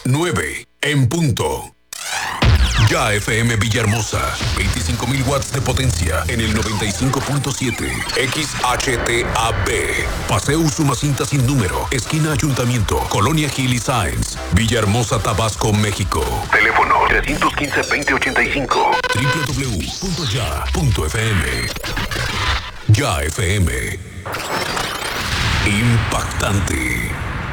9 en punto. Ya FM Villahermosa, 25.000 watts de potencia en el 95.7. XHTAB. Paseo Usumacinta sin número, esquina Ayuntamiento, Colonia Gil y Sáenz, Villahermosa, Tabasco, México. Teléfono 315-2085. www.ya.fm. Ya FM. Impactante.